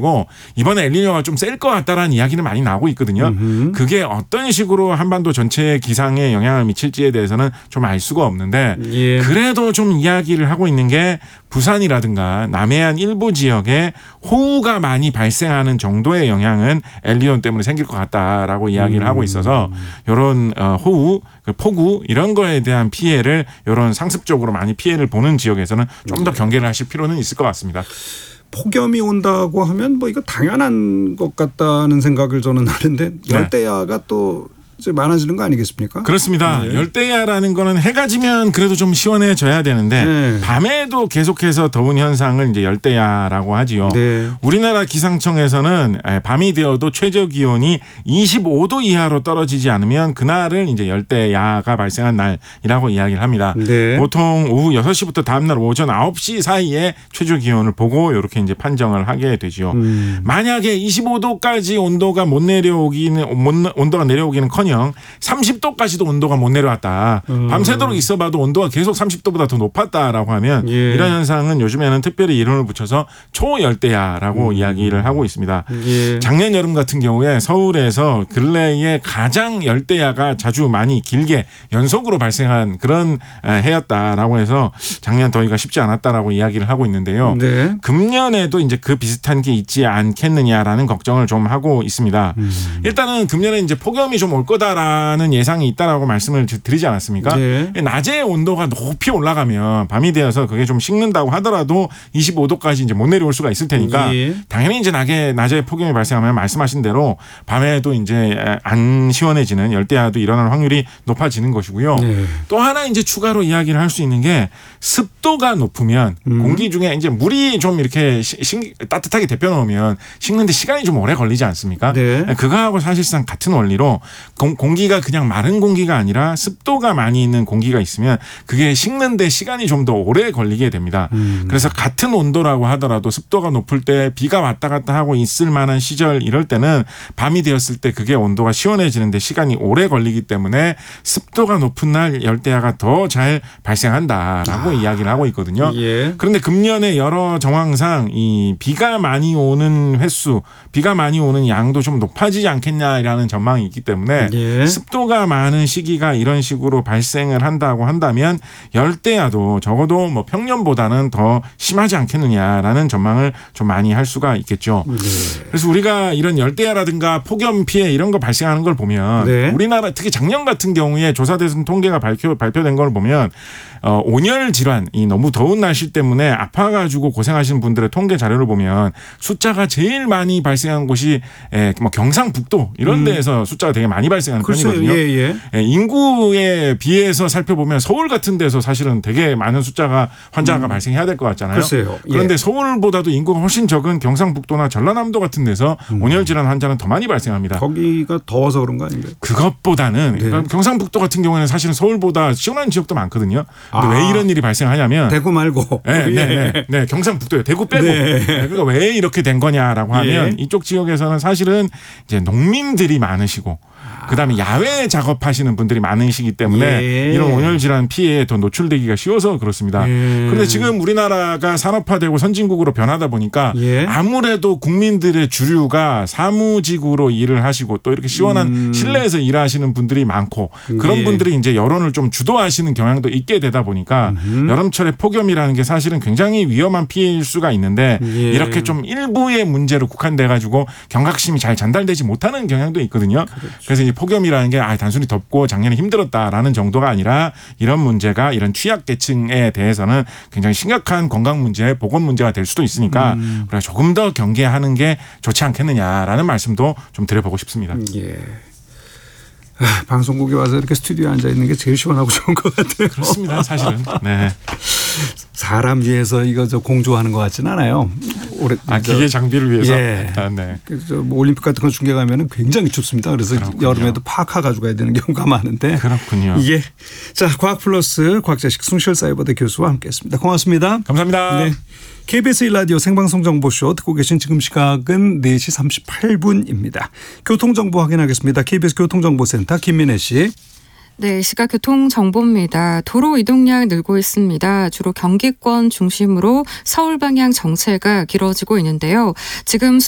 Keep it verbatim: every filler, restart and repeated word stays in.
가지고 이번에 엘니뇨가 좀 셀 것 같다라는 이야기는 많이 나오고 있거든요. 음흠. 그게 어떤 식으로 한반도 전체 기상에 영향을 미칠지에 대해서는 좀 알 수가 없는데 예. 그래도 좀 이야기를 하고 있는 게 부산이라든가 남해안 일부 지역에 호우가 많이 발생하는 정도의 영향은 엘니뇨 때문에 생길 것 같다라고 이야기를 음. 하고 있어서 이런 호우, 폭우 이런 거에 대한 피해를 이런 상습적으로 많이 피해를 보는 지역에서는 좀 더 경계를 하실 필요는 있을 것 같습니다. 폭염이 온다고 하면 뭐 이거 당연한 것 같다는 생각을 저는 하는데 열대야가 네. 또 많아지는 거 아니겠습니까? 그렇습니다. 네. 열대야라는 거는 해가 지면 그래도 좀 시원해져야 되는데 네. 밤에도 계속해서 더운 현상을 이제 열대야라고 하지요. 네. 우리나라 기상청에서는 밤이 되어도 최저 기온이 이십오 도 이하로 떨어지지 않으면 그날을 이제 열대야가 발생한 날이라고 이야기를 합니다. 네. 보통 오후 여섯 시부터 다음날 오전 아홉 시 사이에 최저 기온을 보고 이렇게 이제 판정을 하게 되죠. 음. 만약에 이십오 도까지 온도가 못 내려오기는 못, 온도가 내려오기는 커녕 삼십 도까지도 온도가 못 내려왔다. 음. 밤새도록 있어봐도 온도가 계속 삼십 도보다 더 높았다라고 하면 예. 이런 현상은 요즘에는 특별히 이름을 붙여서 초열대야라고 음. 이야기를 하고 있습니다. 예. 작년 여름 같은 경우에 서울에서 근래에 가장 열대야가 자주 많이 길게 연속으로 발생한 그런 해였다라고 해서 작년 더위가 쉽지 않았다라고 이야기를 하고 있는데요. 네. 금년에도 이제 그 비슷한 게 있지 않겠느냐라는 걱정을 좀 하고 있습니다. 음. 일단은 금년에 이제 폭염이 좀 올 것 다라는 예상이 있다라고 말씀을 드리지 않았습니까? 네. 낮에 온도가 높이 올라가면 밤이 되어서 그게 좀 식는다고 하더라도 이십오 도까지 이제 못 내려올 수가 있을 테니까 네. 당연히 이제 낮에 낮에 폭염이 발생하면 말씀하신 대로 밤에도 이제 안 시원해지는 열대야도 일어날 확률이 높아지는 것이고요. 네. 또 하나 이제 추가로 이야기를 할 수 있는 게 습도가 높으면 음. 공기 중에 이제 물이 좀 이렇게 시, 시, 따뜻하게 데펴 놓으면 식는데 시간이 좀 오래 걸리지 않습니까? 네. 그거하고 사실상 같은 원리로 공, 공기가 그냥 마른 공기가 아니라 습도가 많이 있는 공기가 있으면 그게 식는데 시간이 좀 더 오래 걸리게 됩니다. 음. 그래서 같은 온도라고 하더라도 습도가 높을 때 비가 왔다 갔다 하고 있을 만한 시절 이럴 때는 밤이 되었을 때 그게 온도가 시원해지는데 시간이 오래 걸리기 때문에 습도가 높은 날 열대야가 더 잘 발생한다라고 아. 이야기를 하고 있거든요. 예. 그런데 금년에 여러 정황상 이 비가 많이 오는 횟수, 비가 많이 오는 양도 좀 높아지지 않겠냐라는 전망이 있기 때문에 예. 습도가 많은 시기가 이런 식으로 발생을 한다고 한다면 열대야도 적어도 뭐 평년보다는 더 심하지 않겠느냐라는 전망을 좀 많이 할 수가 있겠죠. 네. 그래서 우리가 이런 열대야라든가 폭염 피해 이런 거 발생하는 걸 보면 네. 우리나라 특히 작년 같은 경우에 조사된 통계가 발표, 발표된 걸 보면 어, 온열 질환, 이 너무 더운 날씨 때문에 아파가지고 고생하시는 분들의 통계 자료를 보면 숫자가 제일 많이 발생한 곳이 에, 뭐 경상북도 이런 데에서 음. 숫자가 되게 많이 발생하는 글쎄요. 편이거든요. 예, 예. 에, 인구에 비해서 살펴보면 서울 같은 데서 사실은 되게 많은 숫자가 환자가 음. 발생해야 될 것 같잖아요. 글쎄요. 예. 그런데 서울보다도 인구가 훨씬 적은 경상북도나 전라남도 같은 데서 음. 온열 질환 환자는 더 많이 발생합니다. 거기가 더워서 그런 거 아닌가요? 그것보다는 네. 그러니까 경상북도 같은 경우에는 사실은 서울보다 시원한 지역도 많거든요. 근데 아. 왜 이런 일이 발생하냐면 대구 말고 네, 네, 네, 네, 경상북도요. 대구 빼고 네. 그러니까 왜 이렇게 된 거냐라고 하면 예. 이쪽 지역에서는 사실은 이제 농민들이 많으시고 그다음에 야외 작업하시는 분들이 많으시기 때문에 예. 이런 온열 질환 피해에 더 노출되기가 쉬워서 그렇습니다. 예. 그런데 지금 우리나라가 산업화되고 선진국으로 변하다 보니까 예. 아무래도 국민들의 주류가 사무직으로 일을 하시고 또 이렇게 시원한 음. 실내에서 일하시는 분들이 많고 그런 예. 분들이 이제 여론을 좀 주도하시는 경향도 있게 되다 보니까 음. 여름철에 폭염이라는 게 사실은 굉장히 위험한 피해일 수가 있는데 예. 이렇게 좀 일부의 문제로 국한돼 가지고 경각심이 잘 전달되지 못하는 경향도 있거든요. 그렇죠. 그래서 이제 폭염이라는 게 아, 단순히 덥고 작년에 힘들었다라는 정도가 아니라 이런 문제가 이런 취약계층에 대해서는 굉장히 심각한 건강 문제, 보건 문제가 될 수도 있으니까 음. 우리가 조금 더 경계하는 게 좋지 않겠느냐라는 말씀도 좀 드려보고 싶습니다. 예. 아, 방송국에 와서 이렇게 스튜디오에 앉아 있는 게 제일 시원하고 좋은 것 같아요. 그렇습니다, 사실은. 네. 사람 위해서 이거 저 공조하는 것 같지는 않아요. 올해 아 기계 장비를 위해서. 예. 아, 네. 그래서 뭐 올림픽 같은 거 중계 가면은 굉장히 춥습니다. 그래서 그렇군요. 여름에도 파카 가져가야 되는 경우가 많은데. 그렇군요. 예. 자, 과학 플러스 과학자식 숭실사이버대 교수와 함께했습니다. 고맙습니다. 감사합니다. 네. 케이비에스 일 라디오 생방송 정보쇼 듣고 계신 지금 시각은 네 시 삼십팔 분입니다. 교통정보 확인하겠습니다. 케이비에스 교통정보센터 김민혜 씨. 네, 시각 교통 정보입니다. 도로 이동량 늘고 있습니다. 주로 경기권 중심으로 서울 방향 정체가 길어지고 있는데요. 지금